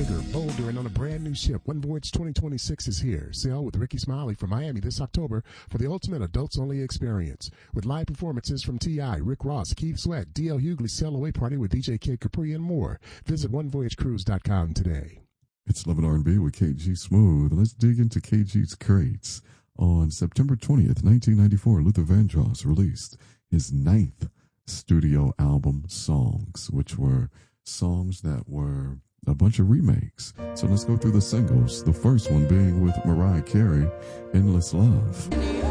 bigger, bolder, and on a brand new ship. One Voyage 2026 is here. Sail with Ricky Smiley from Miami this October for the ultimate adults-only experience. With live performances from T.I., Rick Ross, Keith Sweat, D.L. Hughley's Sail Away Party with DJ Kid Capri, and more. Visit onevoyagecruise.com today. It's Love and R&B with KG Smooth. Let's dig into KG's crates. On September 20th, 1994, Luther Vandross released his 9th studio album, Songs, which were songs that were a bunch of remakes. So let's go through the singles. The first one being with Mariah Carey, Endless Love.